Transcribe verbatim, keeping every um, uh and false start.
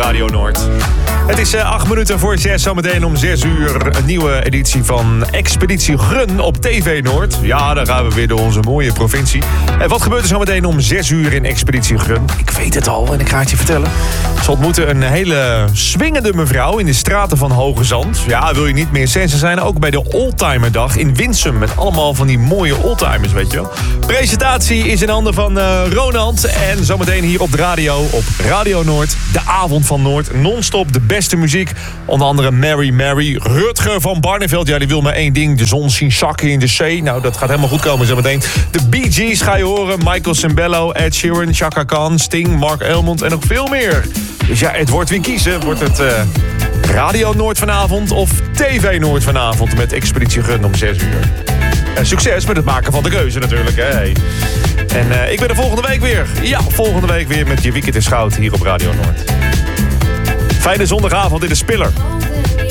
Radio Noord. Het is uh, acht minuten voor zes, zometeen om zes uur een nieuwe editie van Expeditie Grun op T V Noord. Ja, daar gaan we weer door onze mooie provincie. En wat gebeurt er zometeen om zes uur in Expeditie Grun? Ik weet het al en ik ga het je vertellen. Ze ontmoeten een hele swingende mevrouw in de straten van Hoge Zand. Ja, wil je niet meer sensen zijn, ook bij de Oldtimerdag in Winsum. Met allemaal van die mooie oldtimers, weet je wel. Presentatie is in handen van uh, Ronald. En zometeen hier op de radio, op Radio Noord. De avond van Noord, non-stop de beste muziek. Onder andere Mary Mary, Rutger van Barneveld. Ja, die wil maar één ding, de zon zien zakken in de zee. Nou, dat gaat helemaal goed komen zometeen. De Bee Gees ga je horen, Michael Sembello, Ed Sheeran, Chaka Khan, Sting, Mark Elmond en nog veel meer. Dus ja, het wordt weer kiezen. Wordt het uh, Radio Noord vanavond of T V Noord vanavond met Expeditie Grun om zes uur. En succes met het maken van de keuze natuurlijk. Hè? En uh, ik ben er volgende week weer. Ja, volgende week weer met je Weekend is Goud hier op Radio Noord. Fijne zondagavond in de Spiller.